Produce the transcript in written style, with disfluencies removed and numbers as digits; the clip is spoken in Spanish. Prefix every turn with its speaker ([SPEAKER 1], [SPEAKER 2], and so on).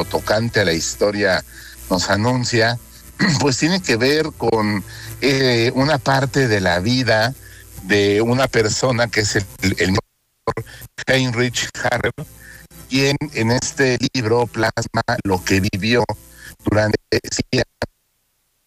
[SPEAKER 1] lo tocante a la historia nos anuncia, pues tiene que ver con una parte de la vida de una persona que es el Heinrich Harrell, quien en este libro plasma lo que vivió durante 100